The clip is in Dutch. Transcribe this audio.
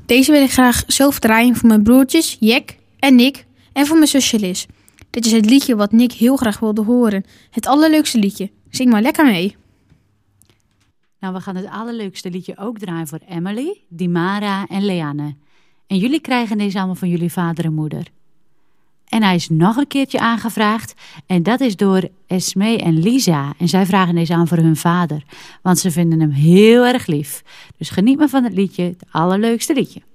Deze wil ik graag zelf draaien voor mijn broertjes Jack en Nick en voor mijn zusje Liz. Dit is het liedje wat Nick heel graag wilde horen. Het allerleukste liedje. Zing maar lekker mee. Nou, we gaan het allerleukste liedje ook draaien voor Emily, Dimara en Leanne. En jullie krijgen deze allemaal van jullie vader en moeder. En hij is nog een keertje aangevraagd. En dat is door Esme en Lisa. En zij vragen deze aan voor hun vader. Want ze vinden hem heel erg lief. Dus geniet maar van het liedje, het allerleukste liedje.